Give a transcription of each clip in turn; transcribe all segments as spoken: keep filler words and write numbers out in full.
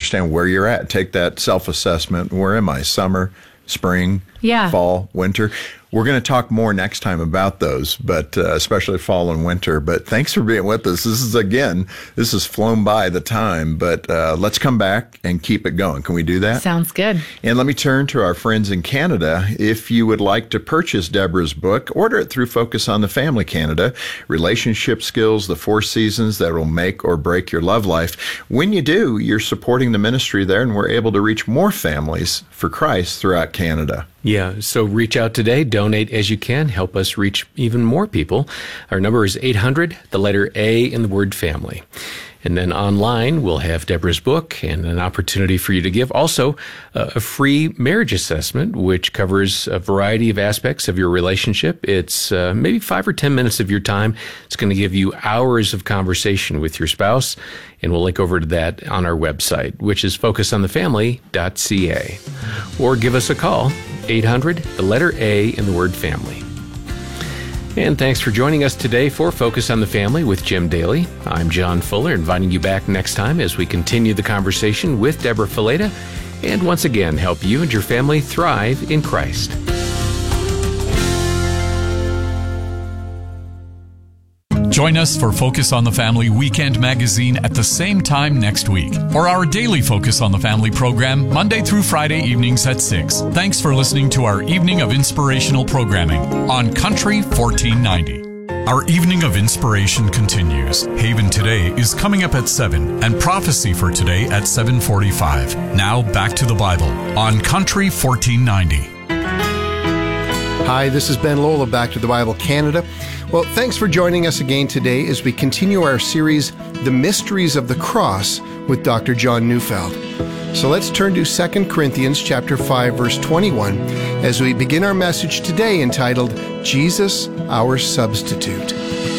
understand where you're at. Take that self-assessment. Where am I? Summer, spring, yeah. fall, winter. We're going to talk more next time about those, but uh, especially fall and winter. But thanks for being with us. This is, again, this has flown by the time, but uh, let's come back and keep it going. Can we do that? Sounds good. And let me turn to our friends in Canada. If you would like to purchase Deborah's book, order it through Focus on the Family Canada, Relationship Skills, the Four Seasons that will make or break your love life. When you do, you're supporting the ministry there, and we're able to reach more families for Christ throughout Canada. Yeah, so reach out today, donate as you can, help us reach even more people. Our number is eight hundred, the letter A in the word family. And then online, we'll have Deborah's book and an opportunity for you to give. Also, uh, a free marriage assessment, which covers a variety of aspects of your relationship. It's uh, maybe five or ten minutes of your time. It's going to give you hours of conversation with your spouse. And we'll link over to that on our website, which is focus on the family dot c a. Or give us a call, eight hundred, the letter A in the word family. And thanks for joining us today for Focus on the Family with Jim Daly. I'm John Fuller, inviting you back next time as we continue the conversation with Deborah Fileta and once again help you and your family thrive in Christ. Join us for Focus on the Family Weekend Magazine at the same time next week, or our daily Focus on the Family program Monday through Friday evenings at six. Thanks for listening to our Evening of Inspirational programming on Country fourteen ninety. Our Evening of Inspiration continues. Haven Today is coming up at seven and Prophecy for Today at seven forty-five. Now back to the Bible on Country fourteen ninety. Hi, this is Ben Lowell of Back to the Bible Canada. Well, thanks for joining us again today as we continue our series, The Mysteries of the Cross, with Doctor John Neufeld. So let's turn to Second Corinthians chapter five, verse twenty-one, as we begin our message today entitled, Jesus, Our Substitute.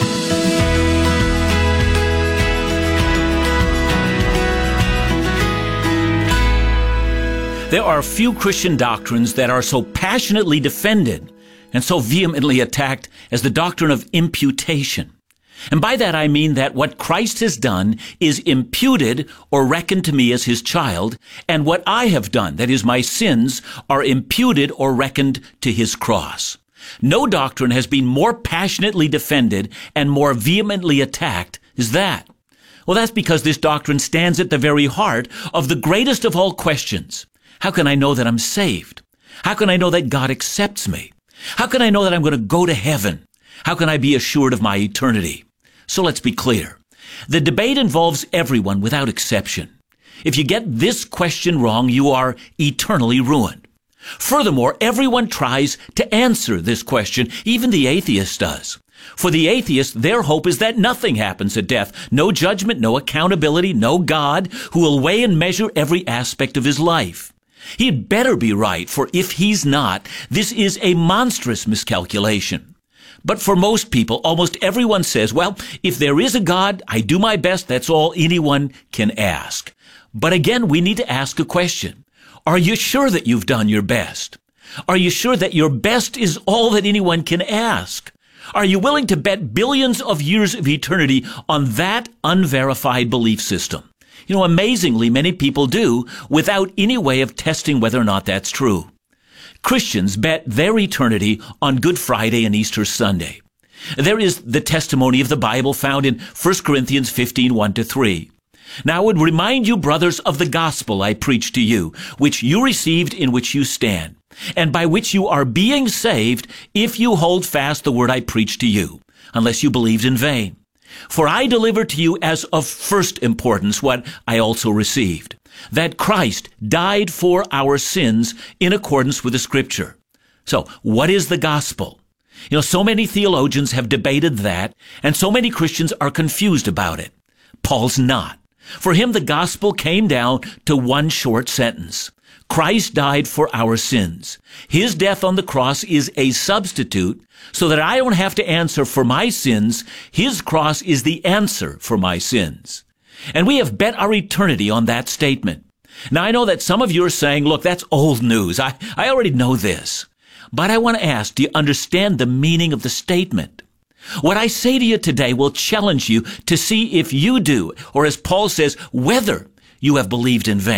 There are few Christian doctrines that are so passionately defended and so vehemently attacked as the doctrine of imputation. And by that I mean that what Christ has done is imputed or reckoned to me as his child, and what I have done, that is my sins, are imputed or reckoned to his cross. No doctrine has been more passionately defended and more vehemently attacked as that. Well, that's because this doctrine stands at the very heart of the greatest of all questions. How can I know that I'm saved? How can I know that God accepts me? How can I know that I'm going to go to heaven? How can I be assured of my eternity? So let's be clear. The debate involves everyone without exception. If you get this question wrong, you are eternally ruined. Furthermore, everyone tries to answer this question, even the atheist does. For the atheist, their hope is that nothing happens at death. No judgment, no accountability, no God who will weigh and measure every aspect of his life. He'd better be right, for if he's not, this is a monstrous miscalculation. But for most people, almost everyone says, well, if there is a God, I do my best, that's all anyone can ask. But again, we need to ask a question. Are you sure that you've done your best? Are you sure that your best is all that anyone can ask? Are you willing to bet billions of years of eternity on that unverified belief system? You know, amazingly, many people do without any way of testing whether or not that's true. Christians bet their eternity on Good Friday and Easter Sunday. There is the testimony of the Bible found in First Corinthians fifteen, one to three. Now I would remind you, brothers, of the gospel I preached to you, which you received, in which you stand, and by which you are being saved, if you hold fast the word I preached to you, unless you believed in vain. For I delivered to you as of first importance what I also received, that Christ died for our sins in accordance with the Scripture. So, what is the gospel? You know, so many theologians have debated that, and so many Christians are confused about it. Paul's not. For him, the gospel came down to one short sentence. Christ died for our sins. His death on the cross is a substitute so that I don't have to answer for my sins. His cross is the answer for my sins. And we have bet our eternity on that statement. Now, I know that some of you are saying, look, that's old news. I, I already know this. But I want to ask, do you understand the meaning of the statement? What I say to you today will challenge you to see if you do, or as Paul says, whether you have believed in vain.